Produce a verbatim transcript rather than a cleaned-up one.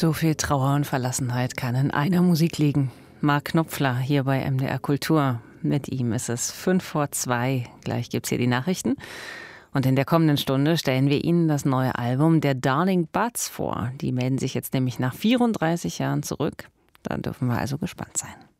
So viel Trauer und Verlassenheit kann in einer Musik liegen. Mark Knopfler hier bei M D R Kultur. Mit ihm ist es fünf vor zwei. Gleich gibt's hier die Nachrichten. Und in der kommenden Stunde stellen wir Ihnen das neue Album der Darling Buds vor. Die melden sich jetzt nämlich nach vierunddreißig Jahren zurück. Da dürfen wir also gespannt sein.